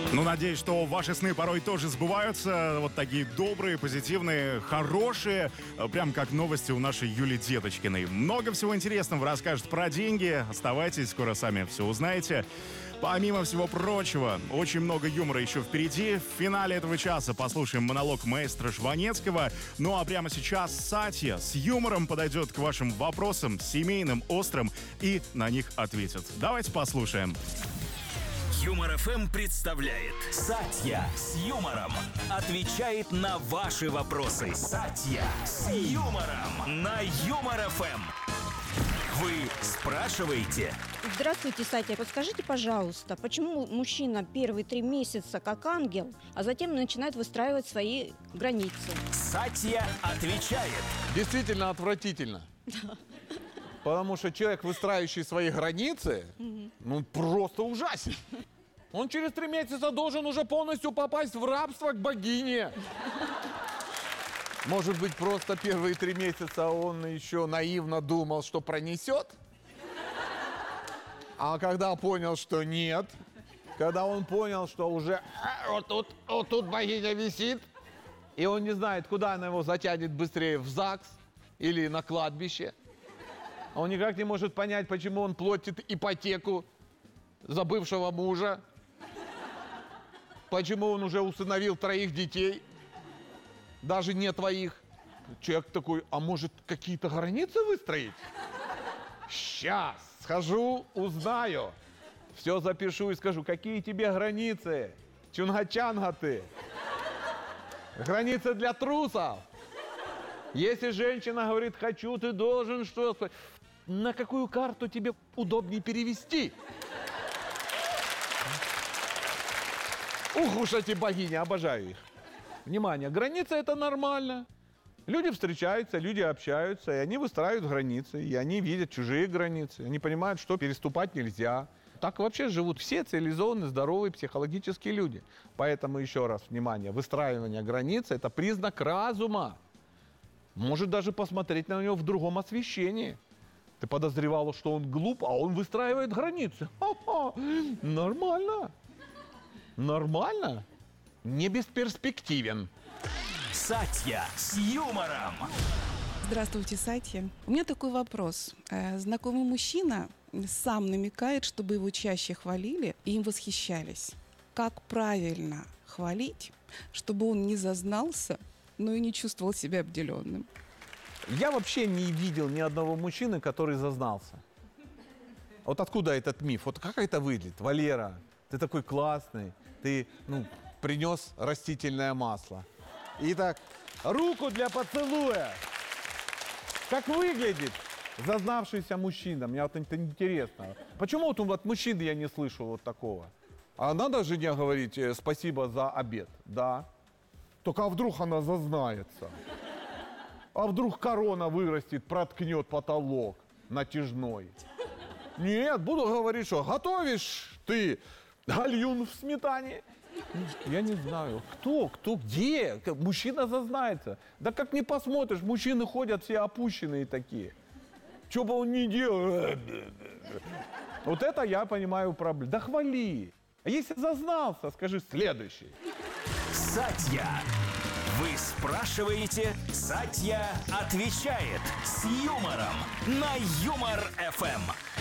Ну, надеюсь, что ваши сны порой тоже сбываются. Вот такие добрые, позитивные, хорошие. Прям как новости у нашей Юли Деточкиной. Много всего интересного расскажет про деньги. Оставайтесь, скоро сами все узнаете. Помимо всего прочего, очень много юмора еще впереди. В финале этого часа послушаем монолог маэстро Жванецкого. Ну а прямо сейчас Сатья с юмором подойдет к вашим вопросам, семейным, острым, и на них ответит. Давайте послушаем. Юмор ФМ представляет Сатья с юмором отвечает на ваши вопросы. Сатья с юмором на Юмор ФМ. Вы спрашиваете? Здравствуйте, Сатья. Подскажите, пожалуйста, почему мужчина первые 3 месяца как ангел, а затем начинает выстраивать свои границы? Сатья отвечает. Действительно отвратительно. Потому что человек, выстраивающий свои границы, ну, просто ужасен. Он через 3 месяца должен уже полностью попасть в рабство к богине. Может быть, просто первые 3 месяца он еще наивно думал, что пронесет? А когда понял, что нет, когда он понял, что уже вот тут богиня висит, и он не знает, куда она его затянет быстрее, в ЗАГС или на кладбище, он никак не может понять, почему он платит ипотеку за бывшего мужа, почему он уже усыновил 3 детей, даже не твоих. Человек такой, а может какие-то границы выстроить? Сейчас схожу, узнаю, все запишу и скажу, какие тебе границы, чунга-чанга ты. Границы для трусов. Если женщина говорит, хочу, ты должен что? На какую карту тебе удобнее перевести? Ух уж эти богини, обожаю их. Внимание, границы это нормально. Люди встречаются, люди общаются, и они выстраивают границы, и они видят чужие границы. Они понимают, что переступать нельзя. Так вообще живут все цивилизованные, здоровые, психологические люди. Поэтому еще раз, внимание, выстраивание границ это признак разума. Может даже посмотреть на него в другом освещении. Ты подозревала, что он глуп, а он выстраивает границы. Ха-ха. Нормально. Нормально. Не бесперспективен. Сатья с юмором. Здравствуйте, Сатья. У меня такой вопрос. Знакомый мужчина сам намекает, чтобы его чаще хвалили и им восхищались. Как правильно хвалить, чтобы он не зазнался, но и не чувствовал себя обделенным? Я вообще не видел ни одного мужчины, который зазнался. Вот откуда этот миф? Вот как это выглядит? Валера, ты такой классный, ты, принес растительное масло. Итак, руку для поцелуя. Как выглядит зазнавшийся мужчина? Мне вот это интересно. Почему вот от мужчин я не слышу вот такого? А надо жене говорить спасибо за обед? Да. Только а вдруг она зазнается? А вдруг корона вырастет, проткнет потолок натяжной? Нет, буду говорить, что готовишь ты гальюн в сметане? Я не знаю, кто, где? Мужчина зазнается. Да как не посмотришь, мужчины ходят все опущенные такие. Что бы он ни делал. Вот это я понимаю проблему. Да хвали. А если зазнался, скажи следующий. Сатья. Вы спрашиваете, Сатья отвечает с юмором на Юмор ФМ.